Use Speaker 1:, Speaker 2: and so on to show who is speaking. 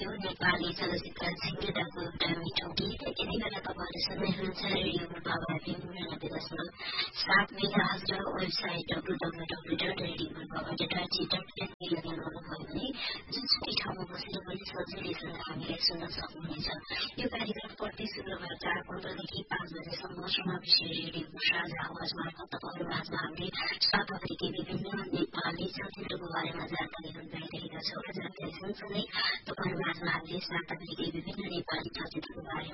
Speaker 1: यो नेपाली चलचित्र झिङ्गेदाको एउटा मिठो गीत यति बेला तपाईँले सुन्दै हुनुहुन्छ रेडियो बुलपामा FM 99.7 मेगाहर्ज र वेबसाइट www.radiobulpama.org.np लगइन गर्नुभयो भने जुनसुकै ठाउँमा बसेर पनि सजिलैसँग हामीलाई सुन्न सक्नुहुनेछ। यो कार्यक्रम प्रति शुक्रबार 4:15 देखि 5 बजेसम्म समावेशी रेडियोको साझा आवाज मार्फत तपाईँहरू माझमा हामीले 7 अफ्रिकी विभिन्न नेपाली चलचित्रको बारेमा जानकारीहरू पाइरहेका छौँ र जानकारी सँगसँगै तपाईँहरू माझमा हामीले 7 अफ्रिकी विभिन्न नेपाली चलचित्रको बारेमा